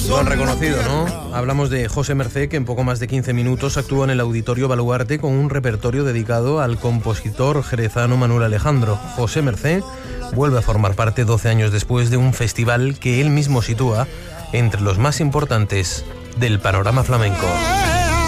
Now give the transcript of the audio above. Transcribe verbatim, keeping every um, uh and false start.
Lo han reconocido, ¿no? Hablamos de José Mercé, que en poco más de quince minutos actuó en el Auditorio Baluarte con un repertorio dedicado al compositor jerezano Manuel Alejandro. José Mercé vuelve a formar parte doce años después de un festival que él mismo sitúa entre los más importantes del panorama flamenco.